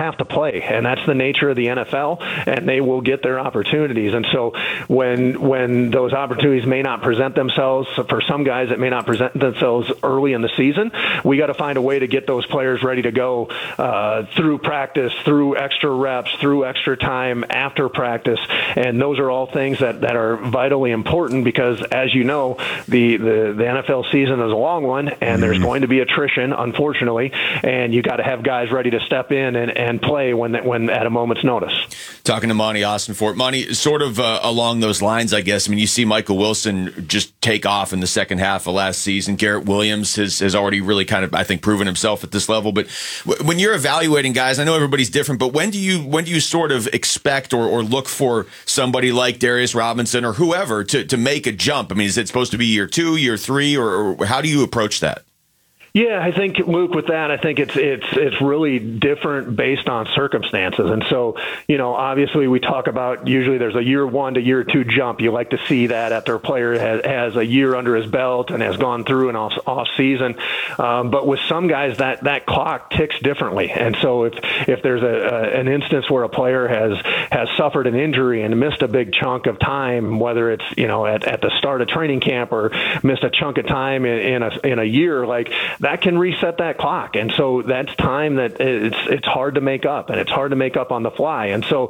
have to play, and that's the nature of the NFL, and they will get their opportunities. And so when those opportunities may not present themselves, for some guys it may not present themselves early in the season, we got to find a way to get those players ready to go through practice, through extra reps, through extra time after practice. And those are all things that are vitally important because, as you know, the NFL season is a long one, and there's going to be attrition, unfortunately, and you got to have guys ready to step in and play when at a moment's notice. Talking to Monty Ossenfort. Monty, sort of along those lines, I guess. I mean, you see Michael Wilson just take off in the second half of last season. Garrett Williams has already really kind of, I think, proven himself at this level. But when you're evaluating guys, I know everybody's different, but when do you sort of expect or look for somebody like Darius Robinson or whoever to make a jump? I mean, is it supposed to be year 2, year 3, or how do you approach that? Yeah, I think, Luke, with that, I think it's really different based on circumstances. And so, obviously we talk about usually there's a year 1 to year 2 jump. You like to see that after a player has a year under his belt and has gone through an off season. But with some guys, that clock ticks differently. And so if there's an instance where a player has suffered an injury and missed a big chunk of time, whether it's at the start of training camp or missed a chunk of time in a year, like that can reset that clock. And so that's time that it's hard to make up, and it's hard to make up on the fly. And so,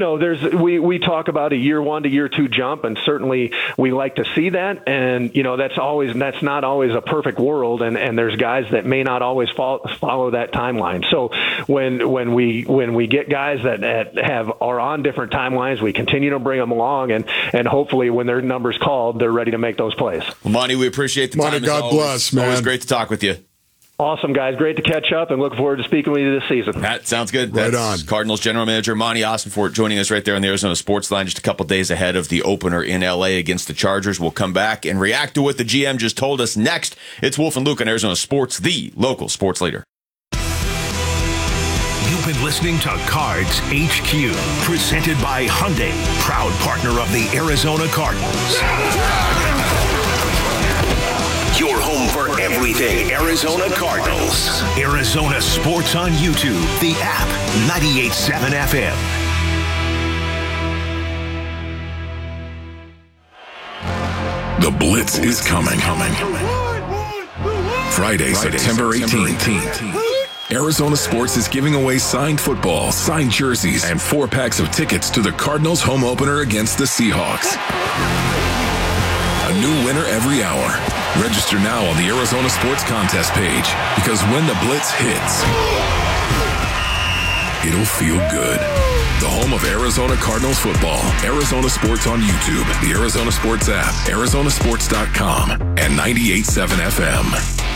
we talk about a year 1 to year 2 jump, and certainly we like to see that. And, that's not always a perfect world. And there's guys that may not always follow that timeline. So when we get guys that are on different timelines, we continue to bring them along, and hopefully when their number's called, they're ready to make those plays. Well, Monty, we appreciate the time. Monty, God bless, man. Always great to talk with you. Awesome, guys. Great to catch up, and look forward to speaking with you this season. That sounds good. Right That's on. Cardinals General Manager Monty Ossenfort joining us right there on the Arizona Sports Line just a couple days ahead of the opener in L.A. against the Chargers. We'll come back and react to what the GM just told us next. It's Wolf and Luke on Arizona Sports, the local sports leader. You've been listening to Cards HQ, presented by Hyundai, proud partner of the Arizona Cardinals. Your home for everything Arizona Cardinals. Arizona Sports on YouTube, the app, 98.7 FM. The Blitz is coming. Friday, September 18th. Arizona Sports is giving away signed football, signed jerseys, and 4 packs of tickets to the Cardinals home opener against the Seahawks. A new winner every hour. Register now on the Arizona Sports Contest page, because when the Blitz hits, it'll feel good. The home of Arizona Cardinals football. Arizona Sports on YouTube, the Arizona Sports app, arizonasports.com, and 98.7 FM.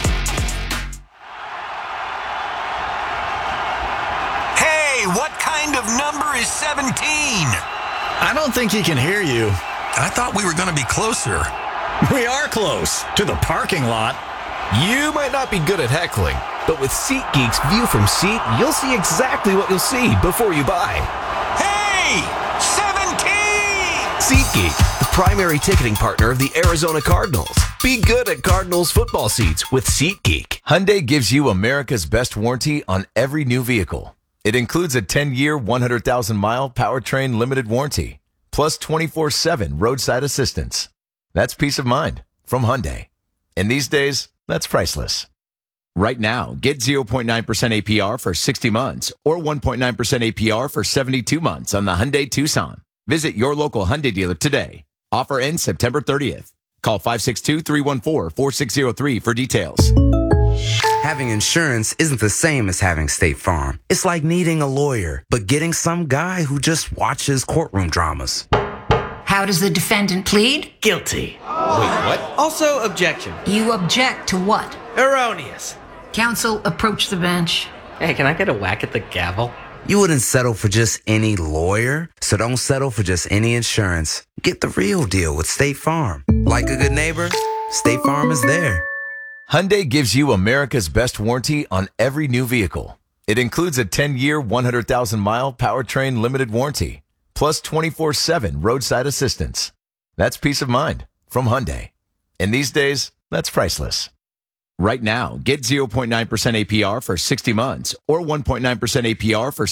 Hey, what kind of number is 17? I don't think he can hear you. I thought we were going to be closer. We are close to the parking lot. You might not be good at heckling, but with SeatGeek's View from Seat, you'll see exactly what you'll see before you buy. Hey, 17! SeatGeek, the primary ticketing partner of the Arizona Cardinals. Be good at Cardinals football seats with SeatGeek. Hyundai gives you America's best warranty on every new vehicle. It includes a 10-year, 100,000-mile powertrain limited warranty, plus 24/7 roadside assistance. That's peace of mind from Hyundai. And these days, that's priceless. Right now, get 0.9% APR for 60 months or 1.9% APR for 72 months on the Hyundai Tucson. Visit your local Hyundai dealer today. Offer ends September 30th. Call 562-314-4603 for details. Having insurance isn't the same as having State Farm. It's like needing a lawyer, but getting some guy who just watches courtroom dramas. How does the defendant plead? Guilty. Wait, what? Also, objection. You object to what? Erroneous. Counsel, approach the bench. Hey, can I get a whack at the gavel? You wouldn't settle for just any lawyer, so don't settle for just any insurance. Get the real deal with State Farm. Like a good neighbor, State Farm is there. Hyundai gives you America's best warranty on every new vehicle. It includes a 10-year, 100,000-mile powertrain limited warranty, plus 24/7 roadside assistance. That's peace of mind from Hyundai. And these days, that's priceless. Right now, get 0.9% APR for 60 months or 1.9% APR for